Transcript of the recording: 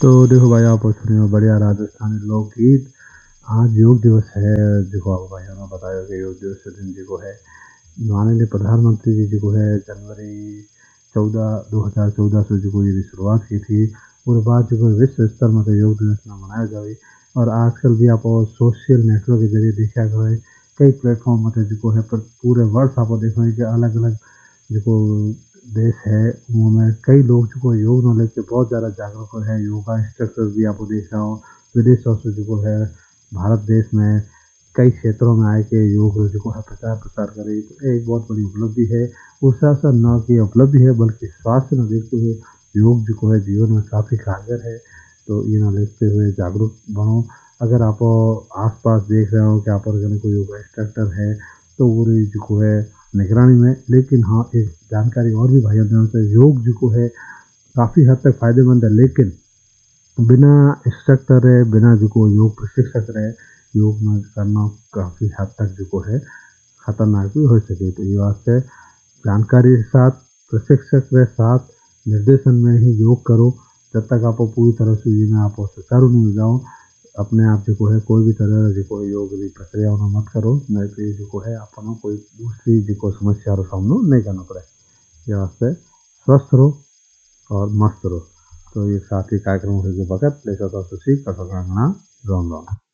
तो देखो भाई आप सुने हो बढ़िया राजस्थानी लोकगीत। आज योग दिवस है। देखो आप भाई हमें बताया कि योग दिवस के दिन जो है माननीय प्रधानमंत्री जी जो है जनवरी 14 2014 से जो ये शुरुआत की थी। और बाद जो विश्व स्तर में तो योग दिवस में मनाया जाए। और आजकल भी आप सोशल नेटवर्क के जरिए देखा गए कई प्लेटफॉर्म मतलब जो है पर पूरे वर्ष आप देखो कि अलग अलग जो देश है उनमें कई लोग जो योग को लेकर बहुत ज़्यादा जागरूक है। योगा इंस्ट्रक्टर भी आपको देख रहा हूँ विदेशों से जो है भारत देश में कई क्षेत्रों में आए के योग जो है प्रचार प्रसार करे तो एक बहुत बड़ी उपलब्धि है। उससे ऐसा न कि उपलब्धि है बल्कि स्वास्थ्य न देखते हुए योग जो है जीवन में काफ़ी कारगर है। तो ये ना देखते हुए जागरूक बनो। अगर आप आसपास देख रहे हो कि आप अगर कोई योगा इंस्ट्रक्टर है तो वो जो है निगरानी में। लेकिन हाँ एक जानकारी और भी भाइयों बहनों से योग जो है काफ़ी हद तक फायदेमंद है। लेकिन बिना इंस्ट्रक्टर रहे बिना जो योग प्रशिक्षक रहे योग में करना काफ़ी हद तक जो है खतरनाक भी हो सके। तो ये वास्ते जानकारी के साथ प्रशिक्षक के साथ निर्देशन में ही योग करो। जब तक आप पूरी तरह से ये में आप सुचारू नहीं हो जाओ अपने आप जो है कोई भी तरह जो योग की प्रक्रिया मत करो नहीं तो जो है अपन कोई दूसरी जो समस्या सामना नहीं करना पड़े। ये वास्ते स्वस्थ रहो और मस्त रहो। तो ये साथी कार्यक्रम के वक्त लेकर सुशी कटोना राम राम।